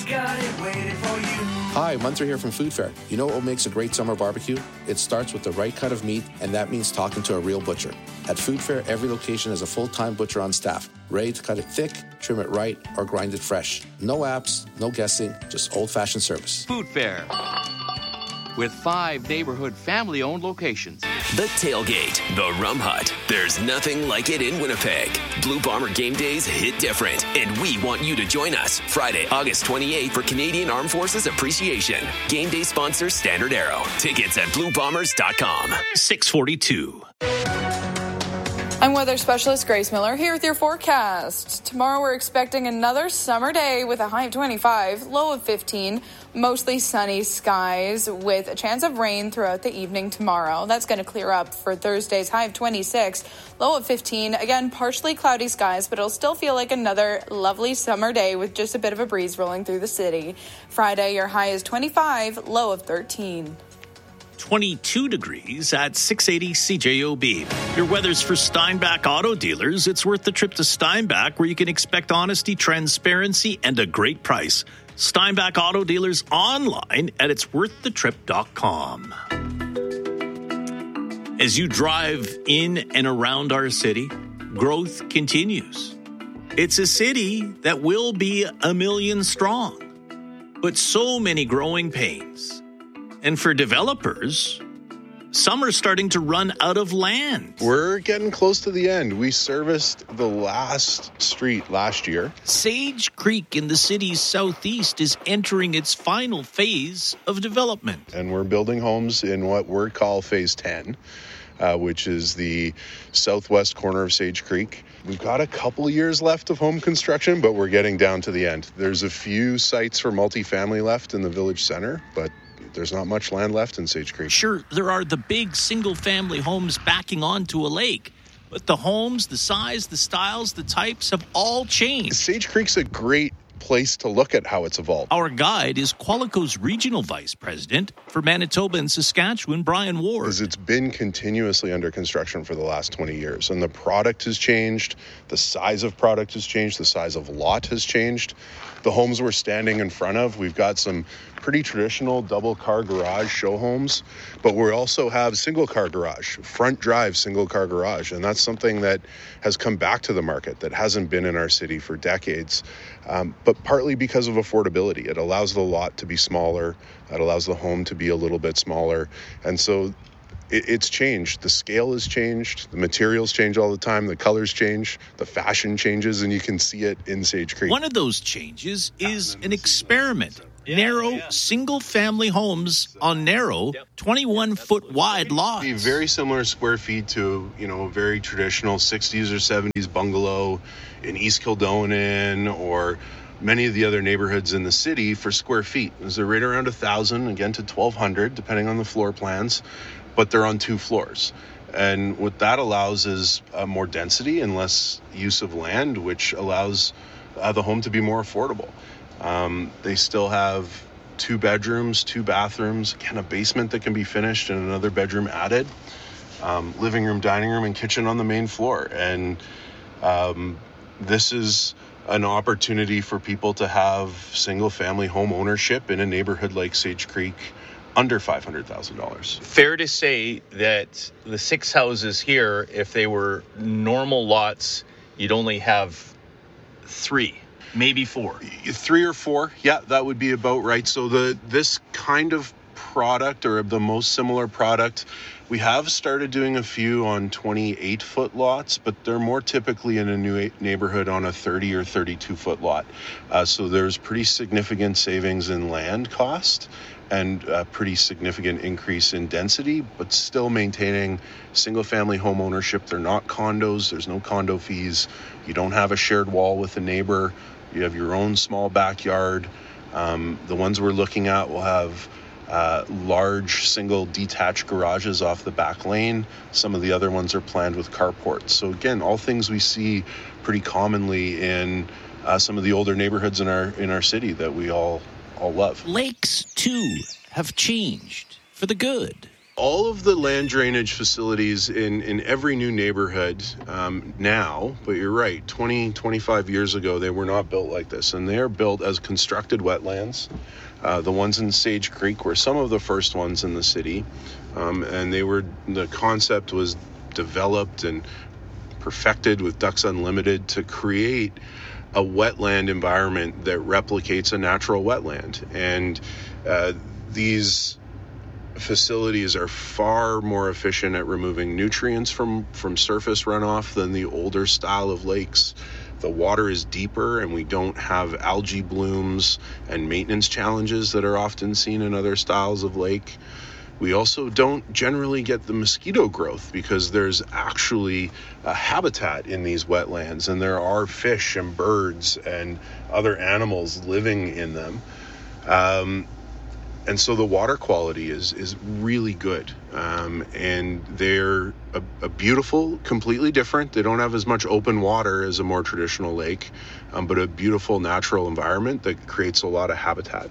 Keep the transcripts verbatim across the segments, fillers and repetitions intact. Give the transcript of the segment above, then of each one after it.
got it waiting for you. Hi, Munter here from Food Fair. You know what makes a great summer barbecue? It starts with the right cut of meat, and that means talking to a real butcher. At Food Fair, every location has a full-time butcher on staff, ready to cut it thick, trim it right, or grind it fresh. No apps, no guessing, just old-fashioned service. Food Fair, with five neighborhood family-owned locations. The Tailgate, the Rum Hut. There's nothing like it in Winnipeg. Blue Bomber game days hit different, and we want you to join us Friday, August twenty-eighth for Canadian Armed Forces Appreciation. Game day sponsor Standard Arrow. Tickets at blue bombers dot com. six forty-two. I'm weather specialist Grace Miller here with your forecast. Tomorrow we're expecting another summer day with a high of twenty-five, low of fifteen, mostly sunny skies with a chance of rain throughout the evening tomorrow. That's going to clear up for Thursday's high of twenty-six, low of fifteen. Again, partially cloudy skies, but it'll still feel like another lovely summer day with just a bit of a breeze rolling through the city. Friday, your high is twenty-five, low of thirteen. twenty-two degrees at six eighty C J O B. Your weather's for Steinbach Auto Dealers. It's worth the trip to Steinbach, where you can expect honesty, transparency, and a great price. Steinbach Auto Dealers online at its worth the trip dot com. As you drive in and around our city, growth continues. It's a city that will be a million strong, but so many growing pains. And for developers, some are starting to run out of land. We're getting close to the end. We serviced the last street last year. Sage Creek in the city's southeast is entering its final phase of development. And we're building homes in what we call Phase ten, uh, which is the southwest corner of Sage Creek. We've got a couple years left of home construction, but we're getting down to the end. There's a few sites for multifamily left in the village center, but there's not much land left in Sage Creek. Sure, there are the big single-family homes backing onto a lake, but the homes, the size, the styles, the types have all changed. Sage Creek's a great place to look at how it's evolved. Our guide is Qualico's Regional Vice President for Manitoba and Saskatchewan, Brian Ward. It's been continuously under construction for the last twenty years, and the product has changed, the size of product has changed, the size of lot has changed. The homes we're standing in front of, we've got some pretty traditional double-car garage show homes, but we also have single-car garage, front-drive single-car garage, and that's something that has come back to the market that hasn't been in our city for decades, um, but partly because of affordability. It allows the lot to be smaller, it allows the home to be a little bit smaller, and so it, it's changed. The scale has changed, the materials change all the time, the colors change, the fashion changes, and you can see it in Sage Creek. One of those changes is an experiment. Narrow, yeah. single-family homes on narrow, twenty-one-foot wide lots. Be very similar square feet to, you know, a very traditional sixties or seventies bungalow in East Kildonan or many of the other neighborhoods in the city for square feet. They're right around one thousand, again to twelve hundred, depending on the floor plans, but they're on two floors. And what that allows is uh, more density and less use of land, which allows uh, the home to be more affordable. Um, they still have two bedrooms, two bathrooms, again, a basement that can be finished and another bedroom added, um, living room, dining room, and kitchen on the main floor. And um, this is an opportunity for people to have single-family home ownership in a neighborhood like Sage Creek under five hundred thousand dollars. Fair to say that the six houses here, if they were normal lots, you'd only have three. Maybe four. Three or four. Yeah, that would be about right. So the this kind of product or the most similar product, we have started doing a few on twenty-eight foot lots, but they're more typically in a new neighborhood on a thirty or thirty-two foot lot. Uh, so there's pretty significant savings in land cost and a pretty significant increase in density, but still maintaining single family home ownership. They're not condos. There's no condo fees. You don't have a shared wall with a neighbor. You have your own small backyard. Um, the ones we're looking at will have uh, large single detached garages off the back lane. Some of the other ones are planned with carports. So again, all things we see pretty commonly in uh, some of the older neighborhoods in our in our city that we all all love. Lakes, too, have changed for the good. All of the land drainage facilities in, in every new neighborhood um, now, but you're right, twenty, twenty-five years ago, they were not built like this. And they are built as constructed wetlands. Uh, the ones in Sage Creek were some of the first ones in the city. Um, and they were, the concept was developed and perfected with Ducks Unlimited to create a wetland environment that replicates a natural wetland. And uh, these facilities are far more efficient at removing nutrients from, from surface runoff than the older style of lakes. The water is deeper and we don't have algae blooms and maintenance challenges that are often seen in other styles of lake. We also don't generally get the mosquito growth because there's actually a habitat in these wetlands and there are fish and birds and other animals living in them. Um, And so the water quality is is really good. Um, and they're a, a beautiful, completely different. They don't have as much open water as a more traditional lake, um, but a beautiful natural environment that creates a lot of habitat.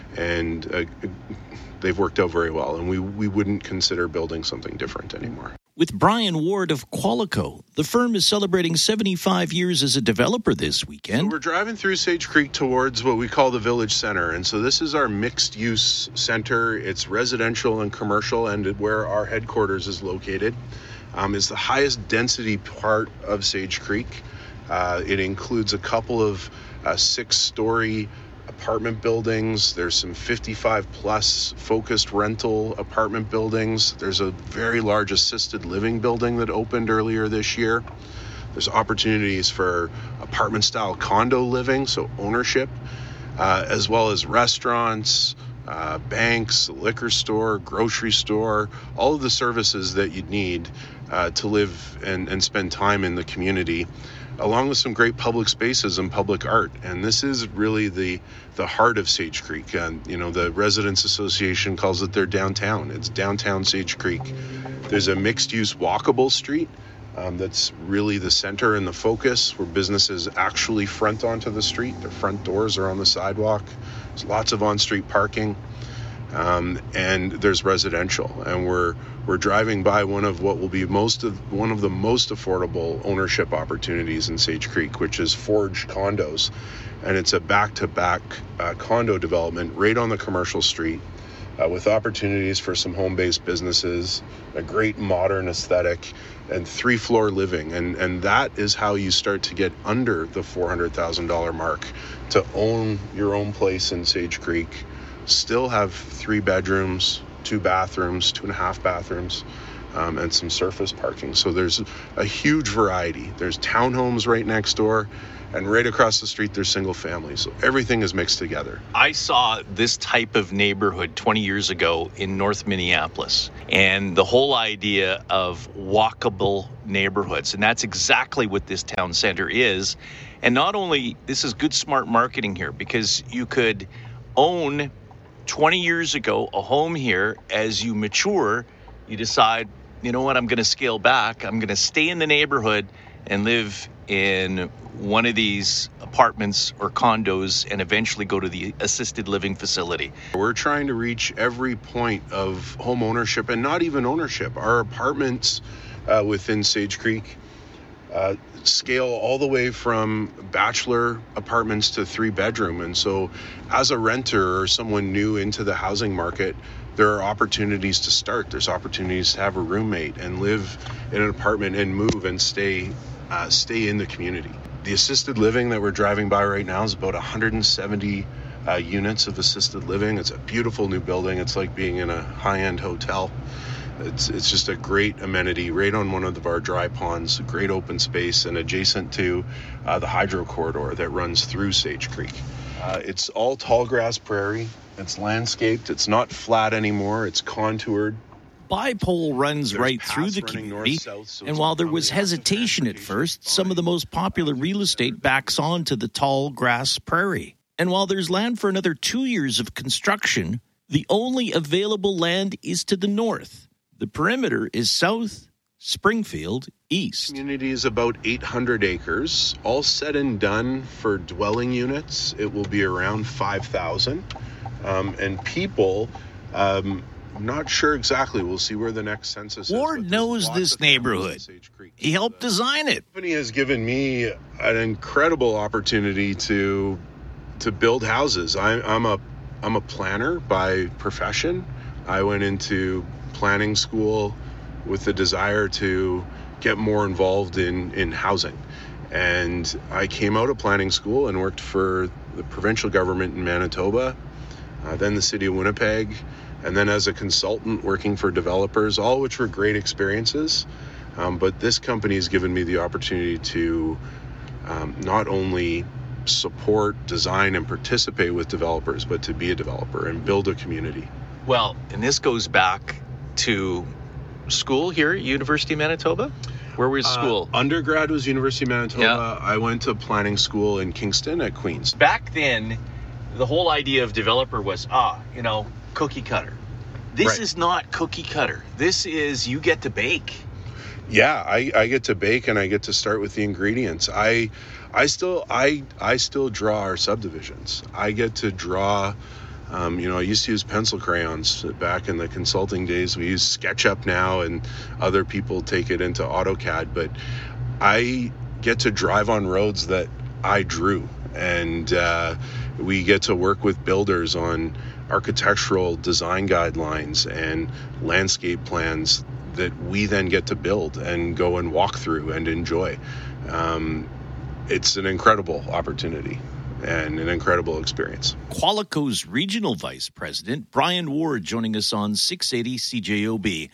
And uh, they've worked out very well. And we, we wouldn't consider building something different anymore. With Brian Ward of Qualico, the firm is celebrating seventy-five years as a developer this weekend. So we're driving through Sage Creek towards what we call the Village Center. And so this is our mixed-use center. It's residential and commercial, and where our headquarters is located. Um, it's the highest density part of Sage Creek. Uh, it includes a couple of uh, six-story apartment buildings. There's some fifty-five plus focused rental apartment buildings. There's a very large assisted living building that opened earlier this year. There's opportunities for apartment style condo living, so ownership, uh, as well as restaurants, uh, banks, liquor store, grocery store, all of the services that you'd need uh, to live and, and spend time in the community, along with some great public spaces and public art. And this is really the the heart of Sage Creek. And, you know, the Residents Association calls it their downtown. It's downtown Sage Creek. There's a mixed-use walkable street um, that's really the center and the focus, where businesses actually front onto the street. Their front doors are on the sidewalk. There's lots of on-street parking. Um, and there's residential, and we're we're driving by one of what will be most of one of the most affordable ownership opportunities in Sage Creek, which is Forge Condos, and it's a back-to-back uh, condo development right on the commercial street, uh, with opportunities for some home-based businesses, a great modern aesthetic, and three-floor living, and and that is how you start to get under the four hundred thousand dollars mark to own your own place in Sage Creek. Still have three bedrooms, two bathrooms, two and a half bathrooms, um, and some surface parking. So there's a huge variety. There's townhomes right next door, and right across the street there's single families. So everything is mixed together. I saw this type of neighborhood twenty years ago in North Minneapolis, and the whole idea of walkable neighborhoods, and that's exactly what this town center is. And not only, this is good, smart marketing here, because you could own twenty years ago a home here. As you mature, you decide, you know what, I'm going to scale back. I'm going to stay in the neighborhood and live in one of these apartments or condos and eventually go to the assisted living facility. We're trying to reach every point of home ownership, and not even ownership. Our apartments uh, within Sage Creek uh, scale all the way from bachelor apartments to three bedroom. And so as a renter or someone new into the housing market, there are opportunities to start. There's opportunities to have a roommate and live in an apartment and move and stay uh, stay in the community. The assisted living that we're driving by right now is about one hundred seventy uh, units of assisted living. It's a beautiful new building. It's like being in a high-end hotel. It's it's just a great amenity right on one of our dry ponds, a great open space, and adjacent to uh, the hydro corridor that runs through Sage Creek. Uh, it's all tall grass prairie. It's landscaped. It's not flat anymore. It's contoured. Bipole runs There's right through the community, north-south, so and it's while there probably was not the hesitation at first, some of the most popular real estate Center. backs onto the tall grass prairie. And while there's land for another two years of construction, the only available land is to the north. The perimeter is south, Springfield, east. The community is about eight hundred acres. All said and done for dwelling units, it will be around five thousand. Um, and people, um, I'm not sure exactly. We'll see where the next census is. Ward knows this neighborhood. He helped design it. The company has given me an incredible opportunity to to build houses. I, I'm a I'm a planner by profession. I went into planning school with the desire to get more involved in, in housing. And I came out of planning school and worked for the provincial government in Manitoba, uh, then the city of Winnipeg, and then as a consultant working for developers, all which were great experiences. Um, but this company has given me the opportunity to um, not only support, design, and participate with developers, but to be a developer and build a community. Well, and this goes back to school here at University of Manitoba? Where was school? Uh, undergrad was University of Manitoba. Yeah. I went to planning school in Kingston at Queen's. Back then, the whole idea of developer was, ah, you know, cookie cutter. This Right. is not cookie cutter. This is you get to bake. Yeah, I, I get to bake and I get to start with the ingredients. I I still I I still draw our subdivisions. I get to draw. Um, you know, I used to use pencil crayons back in the consulting days. We use SketchUp now, and other people take it into AutoCAD. But I get to drive on roads that I drew, and uh, we get to work with builders on architectural design guidelines and landscape plans that we then get to build and go and walk through and enjoy. Um, it's an incredible opportunity and an incredible experience. Qualico's Regional Vice President, Brian Ward, joining us on six eighty C J O B.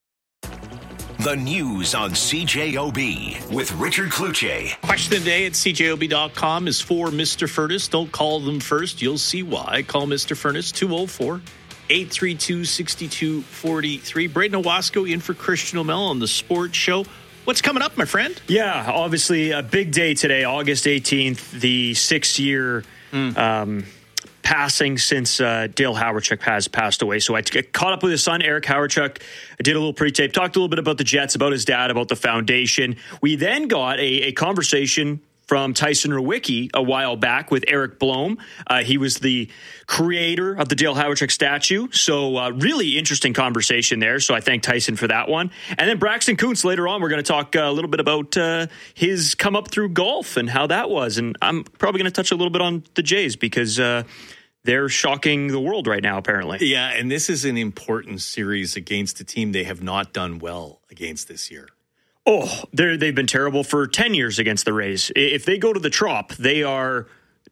The news on C J O B with Richard Cloutier. Question of the day at C J O B dot com is for Mister Furness. Don't call them first. You'll see why. Call Mister Furness, two oh four, eight three two, six two four three. Braden Owasco in for Christian O'Mell on the Sports Show. What's coming up, my friend? Yeah, obviously a big day today, August eighteenth, the six-year mm. um, passing since uh, Dale Hawerchuk has passed away. So I t- caught up with his son, Eric Hawerchuk. I did a little pre-tape, talked a little bit about the Jets, about his dad, about the foundation. We then got a, a conversation from Tyson Rowicki a while back with Eric Blome. Uh, he was the creator of the Dale Hawerchuk statue. So uh, really interesting conversation there. So I thank Tyson for that one. And then Braxton Kuntz later on, we're going to talk uh, a little bit about uh, his come up through golf and how that was. And I'm probably going to touch a little bit on the Jays because uh, they're shocking the world right now, apparently. Yeah, and this is an important series against a team they have not done well against this year. Oh, they're, they've been terrible for ten years against the Rays. If they go to the Trop, they are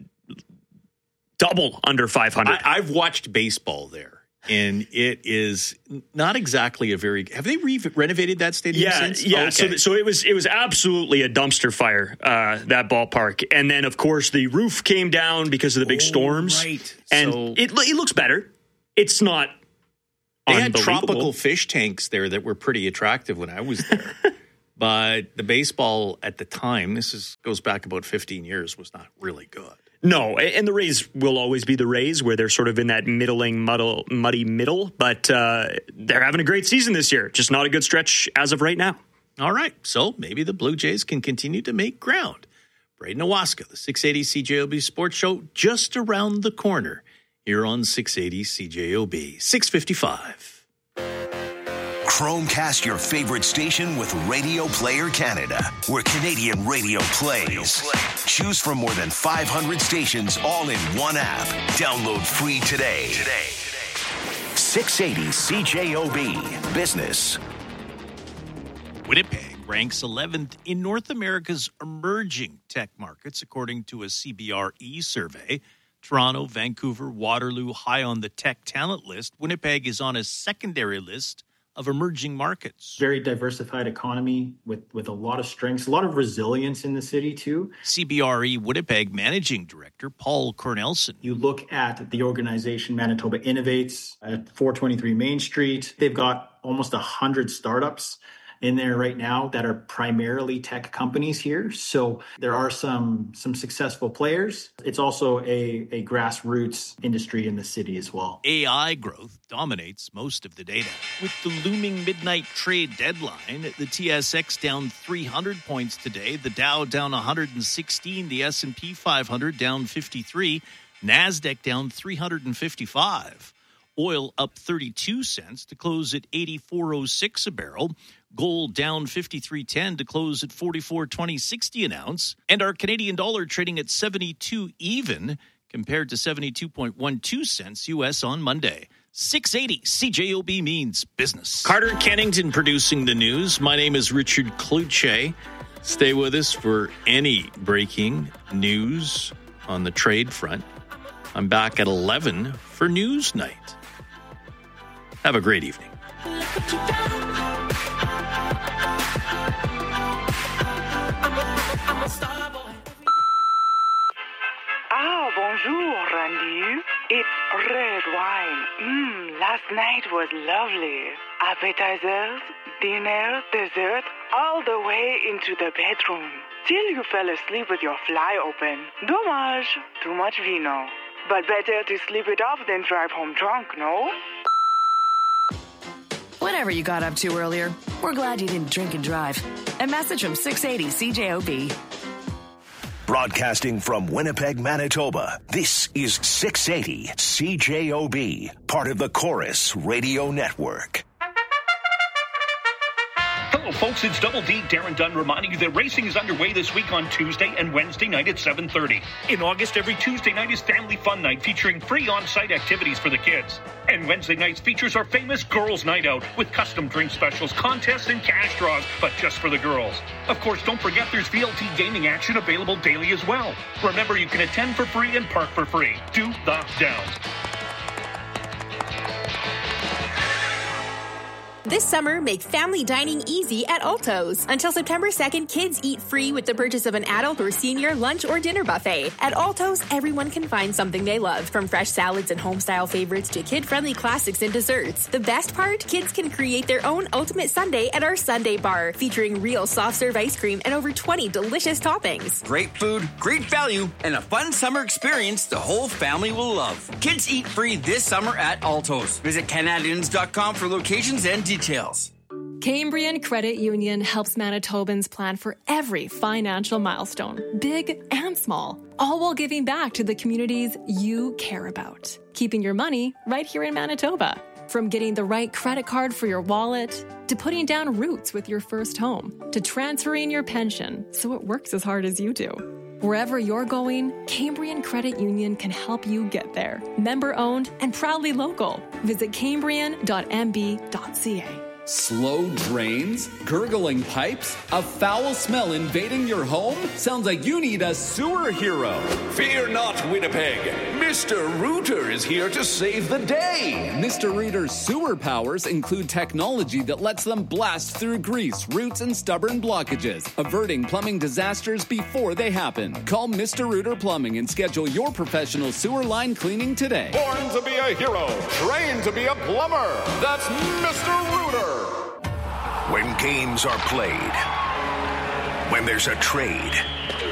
double under five hundred. I, I've watched baseball there, and it is not exactly a very... Have they re- renovated that stadium yeah, since? Yeah, okay. so, so it was it was absolutely a dumpster fire, uh, that ballpark. And then, of course, the roof came down because of the big oh, storms. Right. And so it, it looks better. It's not They had tropical fish tanks there that were pretty attractive when I was there. But the baseball at the time, this is goes back about fifteen years, was not really good. No, and the Rays will always be the Rays, where they're sort of in that middling, muddle, muddy middle. But uh, they're having a great season this year. Just not a good stretch as of right now. All right, so maybe the Blue Jays can continue to make ground. Braden Owasco, the six eighty C J O B Sports Show, just around the corner here on six eighty C J O B, six fifty-five. Chromecast your favorite station with Radio Player Canada, where Canadian radio plays. Choose from more than five hundred stations all in one app. Download free today. six eighty C J O B Business. Winnipeg ranks eleventh in North America's emerging tech markets, according to a C B R E survey. Toronto, Vancouver, Waterloo, high on the tech talent list. Winnipeg is on a secondary list of emerging markets. Very diversified economy with, with a lot of strengths, a lot of resilience in the city too. C B R E Winnipeg Managing Director Paul Cornelson. You look at the organization Manitoba Innovates at four twenty-three Main Street. They've got almost one hundred startups in there right now that are primarily tech companies here. So there are some some successful players. It's also a, a grassroots industry in the city as well. A I growth dominates most of the data. With the looming midnight trade deadline, the T S X down three hundred points today, the Dow down one hundred sixteen, the S and P five hundred down fifty-three, NASDAQ down three hundred fifty-five. Oil up thirty-two cents to close at eighty-four oh six a barrel. Gold down fifty-three ten to close at forty-four twenty sixty an ounce. And our Canadian dollar trading at seventy-two even compared to seventy-two point one two cents U S on Monday. six eighty C J O B means business. Carter Kennington producing the news. My name is Richard Kluche. Stay with us for any breaking news on the trade front. I'm back at eleven for News Night. Have a great evening. Ah, bonjour, Randy. It's red wine. Mmm, last night was lovely. Appetizers, dinner, dessert, all the way into the bedroom. Till you fell asleep with your fly open. Dommage. Too much vino. But better to sleep it off than drive home drunk, no? Whatever you got up to earlier, we're glad you didn't drink and drive. A message from six eighty C J O B. Broadcasting from Winnipeg, Manitoba, this is six eighty C J O B, part of the Chorus Radio Network. Hello, folks. It's Double D, Darren Dunn, reminding you that racing is underway this week on Tuesday and Wednesday night at seven thirty. In August, every Tuesday night is Family Fun Night, featuring free on-site activities for the kids. And Wednesday nights features our famous Girls' Night Out with custom drink specials, contests, and cash draws, but just for the girls. Of course, don't forget there's V L T gaming action available daily as well. Remember, you can attend for free and park for free. Do the Downs. This summer, make family dining easy at Alto's. Until September second, kids eat free with the purchase of an adult or senior lunch or dinner buffet. At Alto's, everyone can find something they love, from fresh salads and home-style favorites to kid-friendly classics and desserts. The best part? Kids can create their own ultimate sundae at our Sundae Bar, featuring real soft-serve ice cream and over twenty delicious toppings. Great food, great value, and a fun summer experience the whole family will love. Kids eat free this summer at Alto's. Visit Canadians dot com for locations and details. Cambrian Credit Union helps Manitobans plan for every financial milestone, big and small, all while giving back to the communities you care about. Keeping your money right here in Manitoba. From getting the right credit card for your wallet, to putting down roots with your first home, to transferring your pension so it works as hard as you do. Wherever you're going, Cambrian Credit Union can help you get there. Member-owned and proudly local. Visit cambrian dot m b dot c a. Slow drains? Gurgling pipes? A foul smell invading your home? Sounds like you need a sewer hero. Fear not, Winnipeg. Mister Rooter is here to save the day. Mister Rooter's sewer powers include technology that lets them blast through grease, roots, and stubborn blockages, averting plumbing disasters before they happen. Call Mister Rooter Plumbing and schedule your professional sewer line cleaning today. Born to be a hero, trained to be a plumber. That's Mister Rooter. When games are played, when there's a trade,